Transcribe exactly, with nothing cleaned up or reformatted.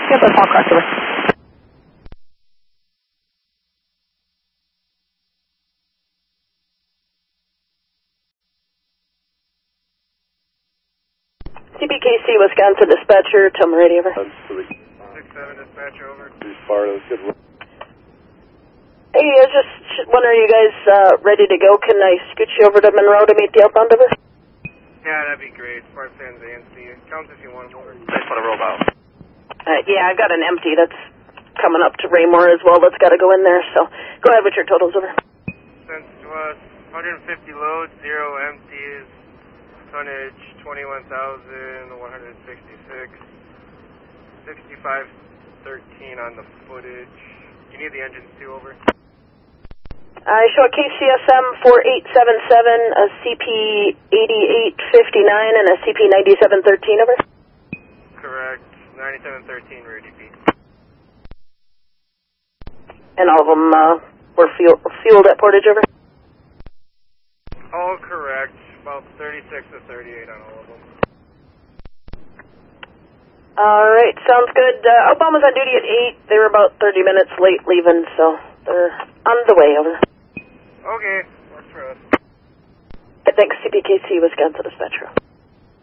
Yep, that's all correct, over. C B K C, Wisconsin dispatcher, tell me radio, over. six seven dispatcher, over. Sparta, good work. Hey, I was just wondering, are you guys uh, ready to go? Can I scoot you over to Monroe to meet the outbound, over? Yeah, that'd be great. Sparta San Zancy. Count if you want them over. I just want to roll out. Uh, yeah, I've got an empty that's coming up to Raymore as well. That's got to go in there, so go ahead with your totals, over. Sent to us one hundred fifty loads, zero empties, tonnage twenty-one thousand one hundred sixty-six, sixty-five thirteen on the footage. You need the engines too, over. I show a K C S M four eight seven seven, a C P eighty-eight fifty-nine, and a C P ninety-seven thirteen, over. Correct. ninety-seven thirteen, ready, Pete. And all of them uh, were fuel, fueled at Portage, over. All correct. About thirty-six to thirty-eight on all of them. All right, sounds good. Uh, Obama's on duty at eight. They were about thirty minutes late leaving, so they're on the way, over. Okay, works for us. Thanks, C P K C, Wisconsin dispatcher.